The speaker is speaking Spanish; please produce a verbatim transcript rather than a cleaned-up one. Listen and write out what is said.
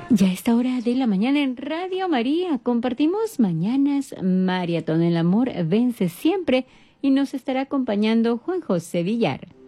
Ya a esta hora de la mañana en Radio María compartimos Mañanas Maratón. El amor vence siempre y nos estará acompañando Juan José Villar.